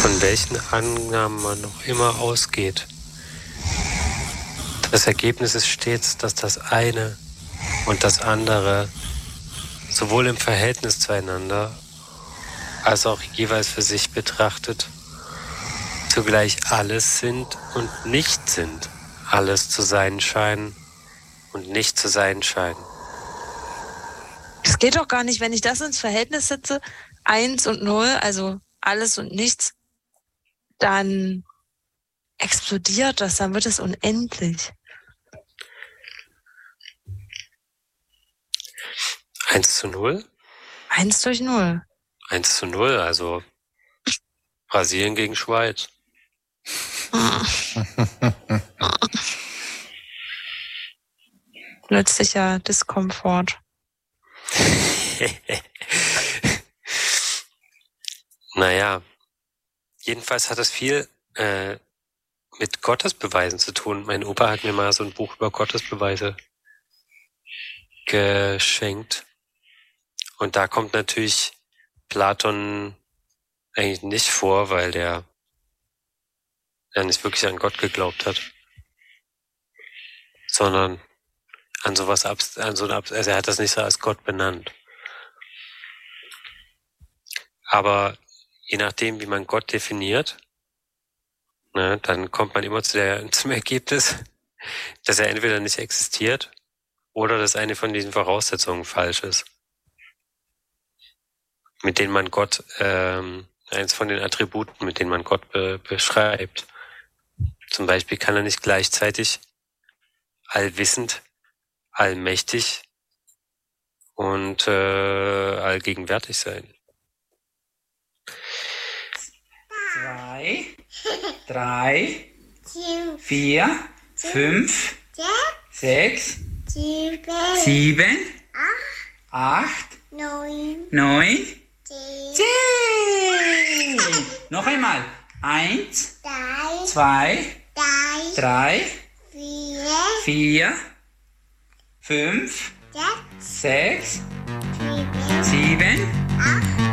von welchen Annahmen man noch immer ausgeht. Das Ergebnis ist stets, dass das eine und das andere sowohl im Verhältnis zueinander als auch jeweils für sich betrachtet zugleich alles sind und nicht sind, alles zu sein scheinen und nicht zu sein scheinen. Das geht doch gar nicht, wenn ich das ins Verhältnis setze, 1 und 0, also alles und nichts, dann explodiert das, dann wird es unendlich. 1:0? 1/0. 1:0, also Brasilien gegen Schweiz. Plötzlicher Diskomfort. Naja, jedenfalls hat das viel mit Gottesbeweisen zu tun. Mein Opa hat mir mal so ein Buch über Gottesbeweise geschenkt. Und da kommt natürlich Platon eigentlich nicht vor, weil der nicht wirklich an Gott geglaubt hat, sondern an sowas, also er hat das nicht so als Gott benannt. Aber je nachdem, wie man Gott definiert, ne, dann kommt man immer zum Ergebnis, dass er entweder nicht existiert oder dass eine von diesen Voraussetzungen falsch ist, mit denen man Gott, eins von den Attributen, mit denen man Gott beschreibt. Zum Beispiel kann er nicht gleichzeitig allwissend, allmächtig und allgegenwärtig sein. 2, 3, 4, 5, 6, 7, 8, 9, 10. Noch einmal. 1, 2, 3, 4, 5, 6, 7,